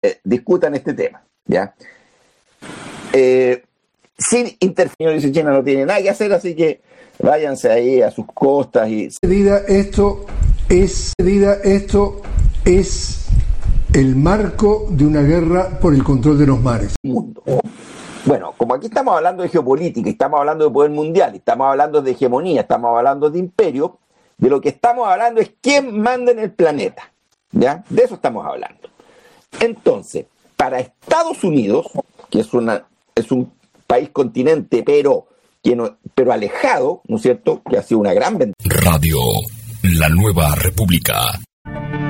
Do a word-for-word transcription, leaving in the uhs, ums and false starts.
eh, discutan este tema, ¿ya? Eh, sin interferir, dice China, no tiene nada que hacer, así que váyanse ahí a sus costas y... Medida, esto es, medida, esto es el marco de una guerra por el control de los mares. Mundo. Bueno, como aquí estamos hablando de geopolítica, estamos hablando de poder mundial, estamos hablando de hegemonía, estamos hablando de imperio, de lo que estamos hablando es quién manda en el planeta, ¿ya? De eso estamos hablando. Entonces, para Estados Unidos, que es una es un país continente, pero que no, pero alejado, ¿no es cierto?, que ha sido una gran ventaja. Radio La Nueva República.